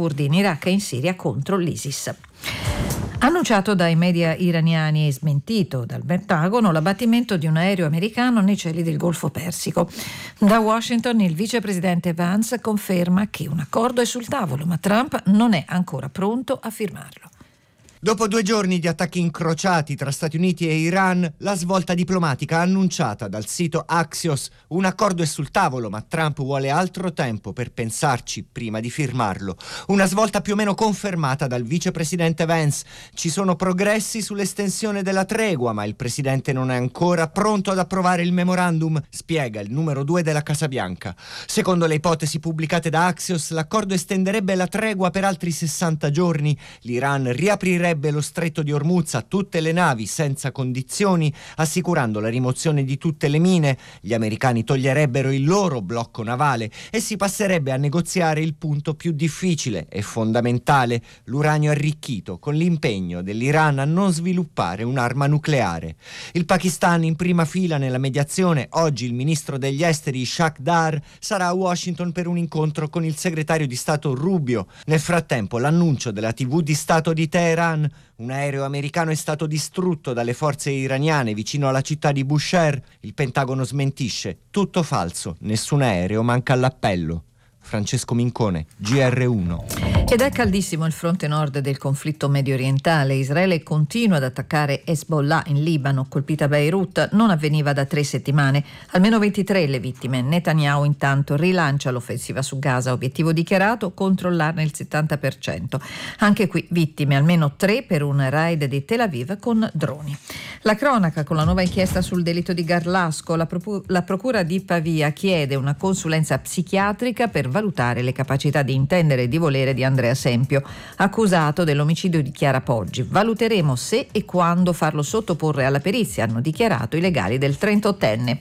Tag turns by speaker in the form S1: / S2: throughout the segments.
S1: curdi in Iraq e in Siria contro l'ISIS. Annunciato dai media iraniani e smentito dal Pentagono l'abbattimento di un aereo americano nei cieli del Golfo Persico. Da Washington il vicepresidente Vance conferma che un accordo è sul tavolo, ma Trump non è ancora pronto a firmarlo.
S2: Dopo 2 giorni di attacchi incrociati tra Stati Uniti e Iran, la svolta diplomatica annunciata dal sito Axios. Un accordo è sul tavolo, ma Trump vuole altro tempo per pensarci prima di firmarlo. Una svolta più o meno confermata dal vicepresidente Vance. Ci sono progressi sull'estensione della tregua, ma il presidente non è ancora pronto ad approvare il memorandum, spiega il numero 2 della Casa Bianca. Secondo le ipotesi pubblicate da Axios, l'accordo estenderebbe la tregua per altri 60 giorni. L'Iran riaprirebbe lo stretto di Hormuz a tutte le navi senza condizioni, assicurando la rimozione di tutte le mine. Gli americani toglierebbero il loro blocco navale e si passerebbe a negoziare il punto più difficile e fondamentale, l'uranio arricchito, con l'impegno dell'Iran a non sviluppare un'arma nucleare. Il Pakistan in prima fila nella mediazione. Oggi il ministro degli esteri Ishaq Dar sarà a Washington per un incontro con il segretario di Stato Rubio. Nel frattempo l'annuncio della TV di Stato di Teheran: un aereo americano è stato distrutto dalle forze iraniane vicino alla città di Bushehr. Il Pentagono smentisce: tutto falso, nessun aereo manca all'appello. Francesco Mincone, GR1.
S1: Ed è caldissimo il fronte nord del conflitto medio orientale. Israele continua ad attaccare Hezbollah in Libano, colpita Beirut non avveniva da 3 settimane. Almeno 23 le vittime. Netanyahu intanto rilancia l'offensiva su Gaza, obiettivo dichiarato controllarne il 70%. Anche qui vittime, almeno 3 per un raid di Tel Aviv con droni. La cronaca con la nuova inchiesta sul delitto di Garlasco. La procura di Pavia chiede una consulenza psichiatrica per valutare le capacità di intendere e di volere di Andrea Sempio, accusato dell'omicidio di Chiara Poggi. Valuteremo se e quando farlo sottoporre alla perizia, hanno dichiarato i legali del 38enne.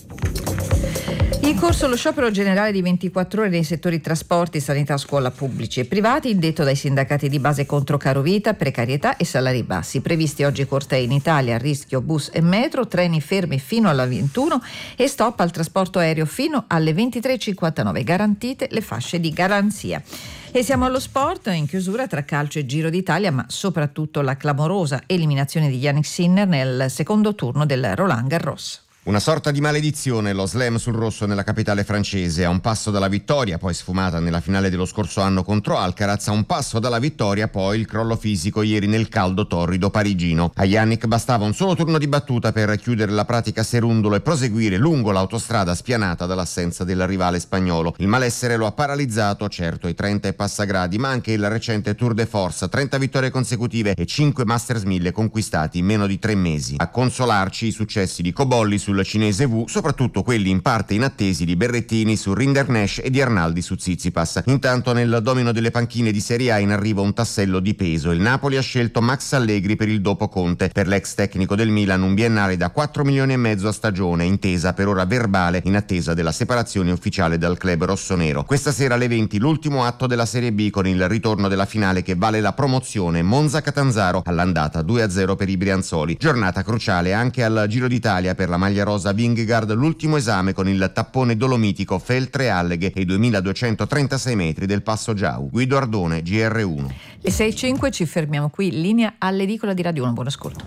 S1: In corso lo sciopero generale di 24 ore nei settori trasporti, sanità, scuola, pubblici e privati, indetto dai sindacati di base contro carovita, precarietà e salari bassi. Previsti oggi cortei in Italia a rischio bus e metro, treni fermi fino alla 21 e stop al trasporto aereo fino alle 23.59. Garantite le fasce di garanzia. E siamo allo sport, in chiusura tra calcio e Giro d'Italia, ma soprattutto la clamorosa eliminazione di Yannick Sinner nel secondo turno del Roland Garros.
S3: Una sorta di maledizione lo slam sul rosso nella capitale francese. A un passo dalla vittoria, poi sfumata nella finale dello scorso anno contro Alcaraz, a un passo dalla vittoria poi il crollo fisico ieri nel caldo torrido parigino. A Yannick bastava un solo turno di battuta per chiudere la pratica serundolo e proseguire lungo l'autostrada spianata dall'assenza del rivale spagnolo. Il malessere lo ha paralizzato, certo i 30 e passa gradi, ma anche il recente Tour de Force, 30 vittorie consecutive e 5 Masters 1000 conquistati in meno di 3 mesi. A consolarci i successi di Cobolli sul cinese Wu, soprattutto quelli in parte inattesi di Berrettini su Rinderknecht e di Arnaldi su Tsitsipas. Intanto nel domino delle panchine di Serie A in arrivo un tassello di peso. Il Napoli ha scelto Max Allegri per il dopo Conte. Per l'ex tecnico del Milan un biennale da 4 milioni e mezzo a stagione, intesa per ora verbale in attesa della separazione ufficiale dal club rossonero. Questa sera alle 20 l'ultimo atto della Serie B con il ritorno della finale che vale la promozione. Monza-Catanzaro all'andata 2-0 per i brianzoli. Giornata cruciale anche al Giro d'Italia per la maglia rosa Vingegaard, l'ultimo esame con il tappone dolomitico Feltre Alleghe e i 2236 metri del Passo Giau. Guido Ardone, GR1.
S1: Le 6.05 ci fermiamo qui, linea all'edicola di Radio 1. Buon ascolto.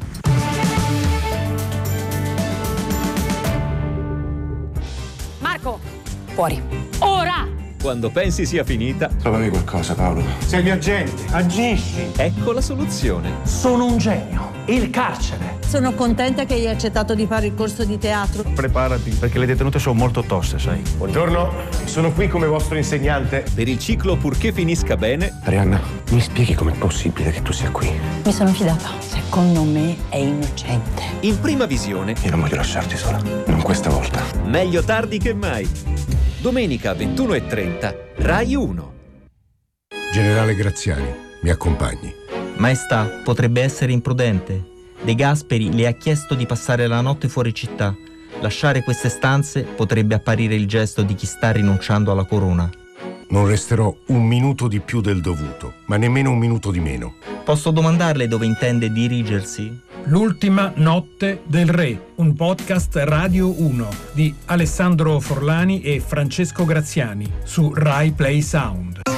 S4: Marco, fuori. Ora!
S5: Quando pensi sia finita,
S6: trovami qualcosa, Paolo. Sei mio agente, agisci.
S5: Ecco la soluzione.
S6: Sono un genio. Il carcere.
S7: Sono contenta che hai accettato di fare il corso di teatro.
S6: Preparati, perché le detenute sono molto toste, sai. Buongiorno, sono qui come vostro insegnante.
S5: Per il ciclo Purché finisca bene.
S6: Arianna, mi spieghi com'è possibile che tu sia qui?
S7: Mi sono fidata. Secondo me è innocente.
S5: In prima visione.
S6: Io non voglio lasciarti sola, non questa volta.
S5: Meglio tardi che mai. Domenica 21:30, Rai 1.
S8: Generale Graziani, mi accompagni.
S9: Maestà, potrebbe essere imprudente. De Gasperi le ha chiesto di passare la notte fuori città. Lasciare queste stanze potrebbe apparire il gesto di chi sta rinunciando alla corona.
S8: Non resterò un minuto di più del dovuto, ma nemmeno un minuto di meno.
S9: Posso domandarle dove intende dirigersi?
S10: L'ultima notte del re, un podcast Radio 1 di Alessandro Forlani e Francesco Graziani su Rai Play Sound.